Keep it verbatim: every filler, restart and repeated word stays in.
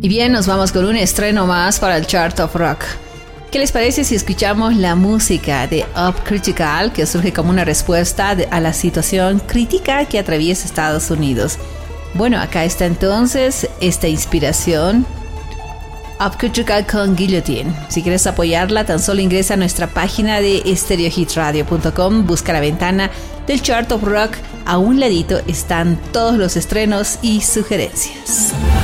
Y bien, nos vamos con un estreno más para el Chart of Rock. ¿Qué les parece si escuchamos la música de Up Critical, que surge como una respuesta de, a la situación crítica que atraviesa Estados Unidos? Bueno, acá está entonces esta inspiración. Up Critical con Guillotine. Si quieres apoyarla, tan solo ingresa a nuestra página de stereo hit radio punto com, busca la ventana del Chart of Rock. A un ladito están todos los estrenos y sugerencias.